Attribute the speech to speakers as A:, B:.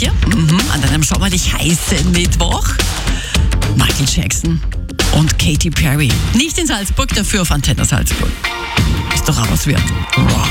A: dir? An einem sommerlich heißen Mittwoch. Michael Jackson und Katy Perry. Nicht in Salzburg, dafür auf Antenne Salzburg. Ist doch auch was wert. Wow.